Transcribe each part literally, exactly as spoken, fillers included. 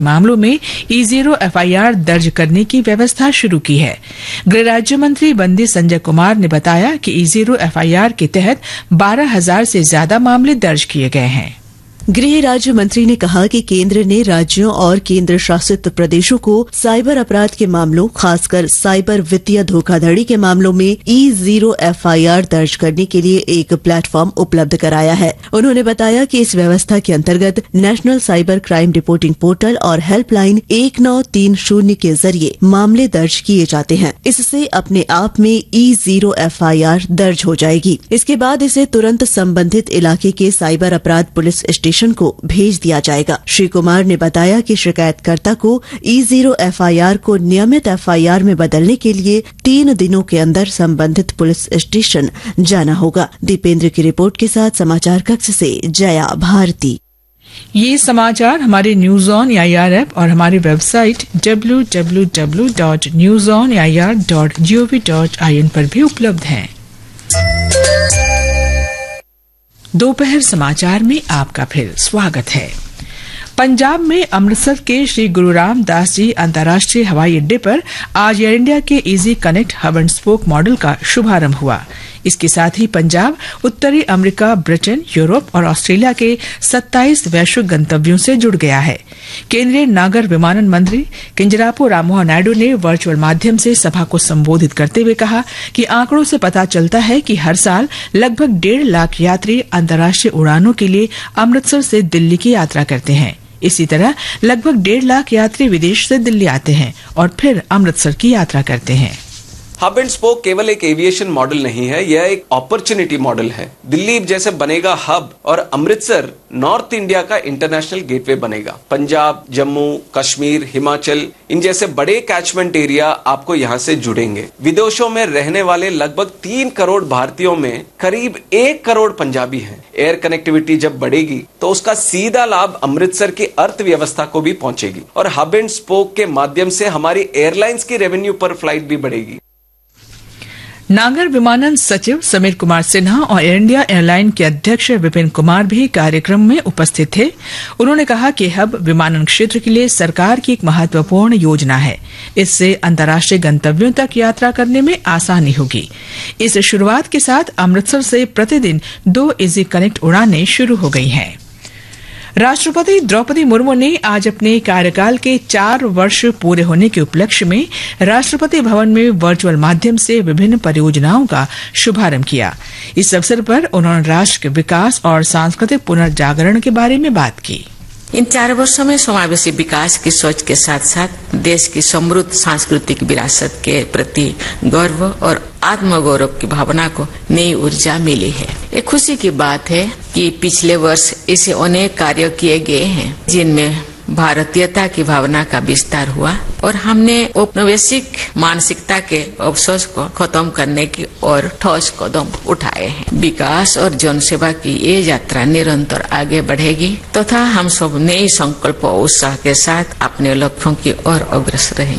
मामलों में E zero F I R दर्ज करने की व्यवस्था शुरू की है। गृह राज्य मंत्री बंदी संजय कुमार ने बताया कि E zero F I R के तहत बारह हजार से ज्यादा मामले दर्ज किए गए हैं। गृह राज्य मंत्री ने कहा कि केंद्र ने राज्यों और केंद्र शासित प्रदेशों को साइबर अपराध के मामलों, खासकर साइबर वित्तीय धोखाधड़ी के मामलों में E zero F I R दर्ज करने के लिए एक प्लेटफॉर्म उपलब्ध कराया है। उन्होंने बताया कि इस व्यवस्था के अंतर्गत national cyber crime reporting portal और हेल्पलाइन एक नौ तीन शून्य के जरिए मामले दर्ज किए जाते हैं। इससे अपने आप में E zero F I R दर्ज हो जाएगी। इसके बाद इसे तुरंत संबंधित इलाके के साइबर अपराध पुलिस स्टेशन को भेज दिया जाएगा। श्री कुमार ने बताया कि शिकायतकर्ता को E zero F I R को नियमित एफ आई आर में बदलने के लिए तीन दिनों के अंदर संबंधित पुलिस स्टेशन जाना होगा। दीपेंद्र की रिपोर्ट के साथ समाचार कक्ष से जया भारती। ये समाचार हमारे news on A I R app और हमारी website W W W dot news on A I R dot G O V dot I N पर भी उपलब्ध हैं। दोपहर समाचार में आपका फिर स्वागत है। पंजाब में अमृतसर के श्री गुरु रामदास जी अंतर्राष्ट्रीय हवाई अड्डे पर आज एयर इंडिया के easy connect hub and spoke model का शुभारंभ हुआ। इसके साथ ही पंजाब उत्तरी अमेरिका, ब्रिटेन, यूरोप और ऑस्ट्रेलिया के सत्ताईस वैश्विक गंतव्यों से जुड़ गया है। केंद्रीय नागर विमानन मंत्री किंजरापो राममोहन नायडू ने वर्चुअल माध्यम से सभा को संबोधित करते हुए कहा कि आंकड़ों से पता चलता है कि हर साल लगभग डेढ़ लाख यात्री अंतर्राष्ट्रीय उड़ानों के लिए अमृतसर से दिल्ली की यात्रा करते हैं। इसी तरह लगभग डेढ़ लाख यात्री विदेश से दिल्ली आते हैं और फिर अमृतसर की यात्रा करते हैं। हब एंड स्पोक केवल एक एविएशन मॉडल नहीं है, यह एक अपॉर्चुनिटी मॉडल है। दिल्ली जैसे बनेगा हब और अमृतसर नॉर्थ इंडिया का इंटरनेशनल गेटवे बनेगा। पंजाब, जम्मू, कश्मीर, हिमाचल इन जैसे बड़े कैचमेंट एरिया आपको यहाँ से जुड़ेंगे। विदेशों में रहने वाले लगभग तीन करोड़ भारतीयों में करीब एक करोड़ पंजाबी हैं। एयर कनेक्टिविटी जब बढ़ेगी तो उसका सीधा लाभ अमृतसर की अर्थव्यवस्था को भी पहुंचेगी और हब एंड स्पोक के माध्यम से हमारी एयरलाइंस की रेवेन्यू पर फ्लाइट भी बढ़ेगी। नागर विमानन सचिव समीर कुमार सिन्हा और एयर इंडिया एयरलाइन के अध्यक्ष विपिन कुमार भी कार्यक्रम में उपस्थित थे। उन्होंने कहा कि हब विमानन क्षेत्र के लिए सरकार की एक महत्वपूर्ण योजना है। इससे अंतर्राष्ट्रीय गंतव्यों तक यात्रा करने में आसानी होगी। इस शुरुआत के साथ अमृतसर से प्रतिदिन दो इजी कनेक्ट उड़ानें शुरू हो गई हैं। राष्ट्रपति द्रौपदी मुर्मू ने आज अपने कार्यकाल के चार वर्ष पूरे होने के उपलक्ष्य में राष्ट्रपति भवन में वर्चुअल माध्यम से विभिन्न परियोजनाओं का शुभारंभ किया। इस अवसर पर उन्होंने राष्ट्र के विकास और सांस्कृतिक पुनर्जागरण के बारे में बात की। इन चार वर्षों में समावेशी विकास की सोच के साथ साथ देश की समृद्ध सांस्कृतिक विरासत के प्रति गर्व और आत्मगौरव की भावना को नई ऊर्जा मिली है। एक खुशी की बात है कि पिछले वर्ष ऐसे अनेक कार्य किए गए हैं जिनमें भारतीयता की भावना का विस्तार हुआ और हमने औपनिवेशिक मानसिकता के अवशोष को खत्म करने की और ठोस कदम उठाए हैं। विकास और जनसेवा की ये यात्रा निरंतर आगे बढ़ेगी तथा हम सब नए संकल्प और उत्साह के साथ अपने लक्ष्यों की ओर अग्रसर रहेंगे।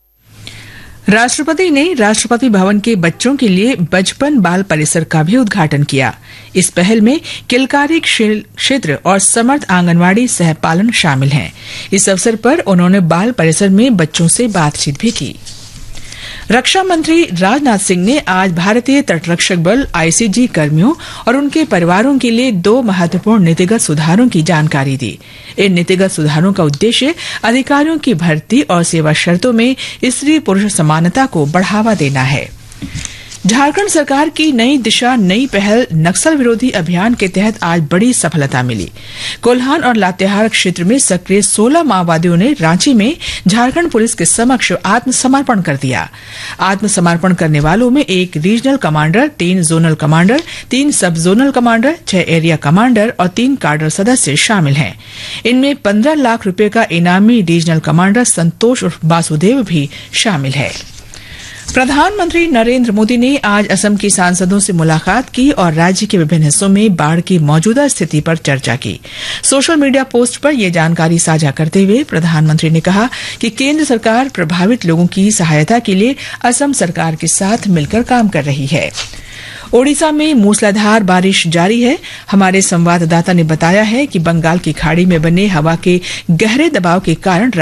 राष्ट्रपति ने राष्ट्रपति भवन के बच्चों के लिए बचपन बाल परिसर का भी उद्घाटन किया। इस पहल में किलकारी क्षेत्र और समर्थ आंगनवाड़ी सहपालन शामिल हैं। इस अवसर पर उन्होंने बाल परिसर में बच्चों से बातचीत भी की। रक्षा मंत्री राजनाथ सिंह ने आज भारतीय तटरक्षक बल आई सी जी कर्मियों और उनके परिवारों के लिए दो महत्वपूर्ण नीतिगत सुधारों की जानकारी दी। इन नीतिगत सुधारों का उद्देश्य अधिकारियों की भर्ती और सेवा शर्तों में स्त्री पुरुष समानता को बढ़ावा देना है। झारखंड सरकार की नई दिशा नई पहल नक्सल विरोधी अभियान के तहत आज बड़ी सफलता मिली। कोल्हान और लातेहार क्षेत्र में सक्रिय सोलह माओवादियों ने रांची में झारखंड पुलिस के समक्ष आत्मसमर्पण कर दिया। आत्मसमर्पण करने वालों में एक रीजनल कमांडर, तीन जोनल कमांडर, तीन सब जोनल कमांडर, छह एरिया कमांडर और तीन काडर सदस्य शामिल हैं। इनमें पंद्रह लाख रुपए का इनामी रीजनल कमांडर संतोष उर्फ वासुदेव भी शामिल है। प्रधानमंत्री नरेंद्र मोदी ने आज असम के सांसदों से मुलाकात की और राज्य के विभिन्न हिस्सों में बाढ़ की मौजूदा स्थिति पर चर्चा की। सोशल मीडिया पोस्ट पर यह जानकारी साझा करते हुए प्रधानमंत्री ने कहा कि केंद्र सरकार प्रभावित लोगों की सहायता के लिए असम सरकार के साथ मिलकर काम कर रही है। ओडिशा में मूसलाधार बारिश जारी है। हमारे संवाददाता ने बताया है कि बंगाल की खाड़ी में बने हवा के गहरे दबाव के कारण